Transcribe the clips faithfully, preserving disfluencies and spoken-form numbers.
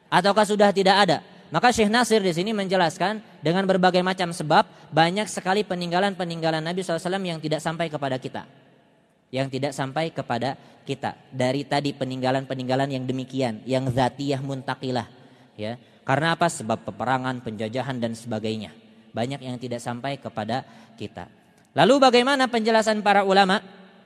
Ataukah sudah tidak ada? Maka Syekh Nasir di sini menjelaskan dengan berbagai macam sebab banyak sekali peninggalan-peninggalan Nabi shallallahu alaihi wasallam yang tidak sampai kepada kita. Yang tidak sampai kepada kita. Dari tadi peninggalan-peninggalan yang demikian, yang zatiyah muntaqilah. Ya. Karena apa? Sebab peperangan, penjajahan dan sebagainya. Banyak yang tidak sampai kepada kita. Lalu bagaimana penjelasan para ulama?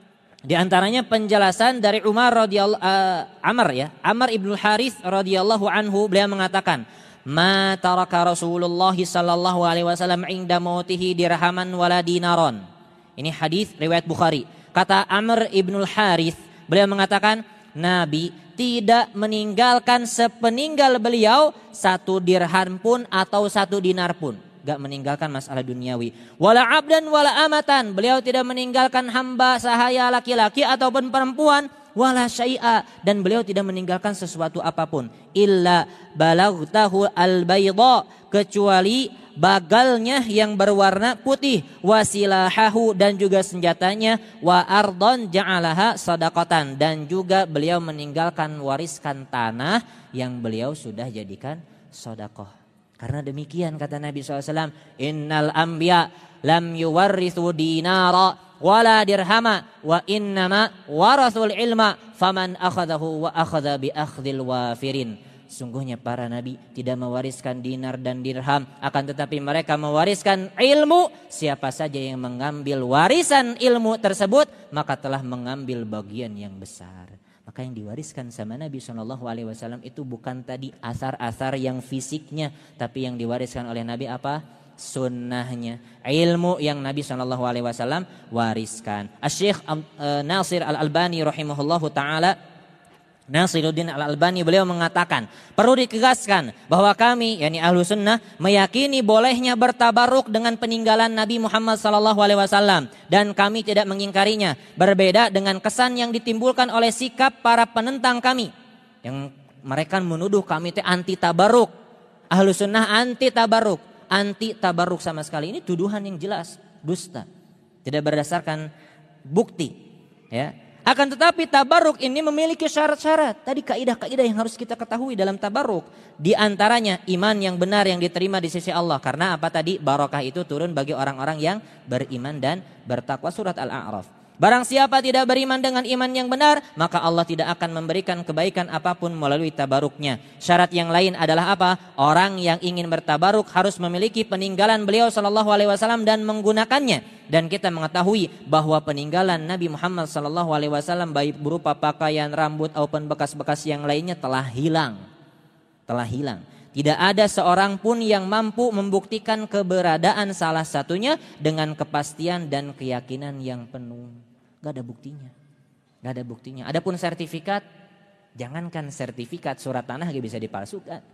Di antaranya penjelasan dari Umar radhiyallahu uh, Amr ya, Amr ibnul Harith radhiyallahu anhu, beliau mengatakan, "Ma taraka Rasulullah sallallahu alaihi wasallam inda mautihi dirhaman wala dinaron." Ini hadis riwayat Bukhari. Kata Amr ibnul Harith, beliau mengatakan, Nabi tidak meninggalkan sepeninggal beliau satu dirham pun atau satu dinar pun. Gak meninggalkan masalah duniawi. Wala abdan wala amatan. Beliau tidak meninggalkan hamba sahaya laki-laki ataupun perempuan. Wala syai'a. Dan beliau tidak meninggalkan sesuatu apapun. Illa balagtahu al-bayda. Kecuali bagalnya yang berwarna putih. Wasilahahu dan juga senjatanya. Wa ardon ja'alaha sadaqatan. Dan juga beliau meninggalkan wariskan tanah yang beliau sudah jadikan sedekah. Karena demikian kata Nabi shallallahu alaihi wasallam, innal anbiya lam yuwarrithu dinara wala dirhama wa innama warathul ilma faman akhadahu wa akhadha bi akhdhil wafirin. Sungguhnya para nabi tidak mewariskan dinar dan dirham, akan tetapi mereka mewariskan ilmu. Siapa saja yang mengambil warisan ilmu tersebut, maka telah mengambil bagian yang besar. Maka yang diwariskan sama Nabi shallallahu alaihi wasallam itu bukan tadi asar-asar yang fisiknya, tapi yang diwariskan oleh Nabi apa? Sunnahnya, ilmu yang Nabi shallallahu alaihi wasallam wariskan. Asy-Syaikh uh, Nasir Al-Albani rahimahullahu taala, Nasiruddin Al-Albani, beliau mengatakan, perlu ditegaskan bahwa kami, yakni ahlu sunnah, meyakini bolehnya bertabaruk dengan peninggalan Nabi Muhammad sallallahu alaihi wasallam, dan kami tidak mengingkarinya. Berbeda dengan kesan yang ditimbulkan oleh sikap para penentang kami, yang mereka menuduh kami itu anti tabaruk. Ahlu sunnah anti tabaruk, anti tabaruk sama sekali. Ini tuduhan yang jelas, dusta, tidak berdasarkan bukti, ya. Akan tetapi tabaruk ini memiliki syarat-syarat. Tadi kaidah-kaidah yang harus kita ketahui dalam tabaruk. Di antaranya iman yang benar yang diterima di sisi Allah. Karena apa tadi? Barokah itu turun bagi orang-orang yang beriman dan bertakwa. Surat Al-A'raf. Barang siapa tidak beriman dengan iman yang benar, maka Allah tidak akan memberikan kebaikan apapun melalui tabaruknya. Syarat yang lain adalah apa? Orang yang ingin bertabaruk harus memiliki peninggalan beliau sallallahu alaihi wasallam dan menggunakannya. Dan kita mengetahui bahwa peninggalan Nabi Muhammad sallallahu alaihi wasallam baik berupa pakaian, rambut ataupun bekas-bekas yang lainnya telah hilang. Telah hilang. Tidak ada seorang pun yang mampu membuktikan keberadaan salah satunya dengan kepastian dan keyakinan yang penuh. Gak ada buktinya. Gak ada buktinya. Adapun sertifikat, jangankan sertifikat, surat tanah gak bisa dipalsukan.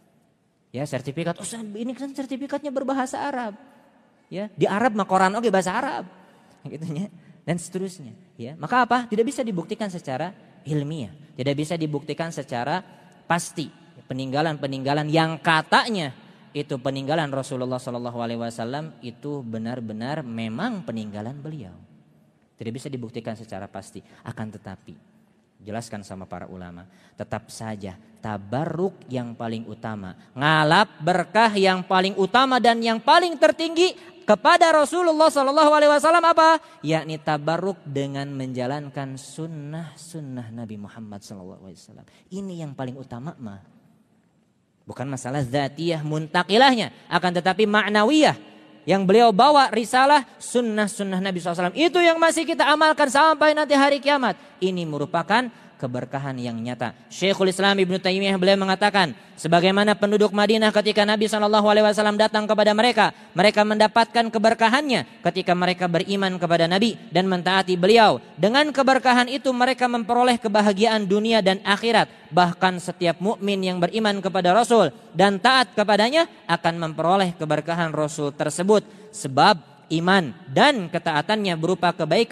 Ya, sertifikat, oh ini kan sertifikatnya berbahasa Arab. Ya, di Arab mah Quran oke bahasa Arab. Gitu ya. Dan seterusnya, ya. Maka apa? Tidak bisa dibuktikan secara ilmiah. Tidak bisa dibuktikan secara pasti. Peninggalan-peninggalan yang katanya itu peninggalan Rasulullah shallallahu alaihi wasallam itu benar-benar memang peninggalan beliau. Tidak bisa dibuktikan secara pasti. Akan tetapi, jelaskan sama para ulama, tetap saja tabarruk yang paling utama, ngalap berkah yang paling utama dan yang paling tertinggi kepada Rasulullah shallallahu alaihi wasallam apa? Yakni tabarruk dengan menjalankan sunnah-sunnah Nabi Muhammad shallallahu alaihi wasallam. Ini yang paling utama mah. Bukan masalah zatiyah muntakilahnya, akan tetapi ma'nawiyah. Yang beliau bawa risalah sunnah-sunnah Nabi shallallahu alaihi wasallam. Itu yang masih kita amalkan sampai nanti hari kiamat. Ini merupakan keberkahan yang nyata. Syekhul Islam Ibnu Taimiyah beliau mengatakan, sebagaimana penduduk Madinah ketika Nabi shallallahu alaihi wasallam datang kepada mereka, mereka mendapatkan keberkahannya ketika mereka beriman kepada Nabi dan mentaati beliau. Dengan keberkahan itu mereka memperoleh kebahagiaan dunia dan akhirat. Bahkan setiap mukmin yang beriman kepada Rasul dan taat kepadanya akan memperoleh keberkahan Rasul tersebut, sebab iman dan ketaatannya berupa kebaikan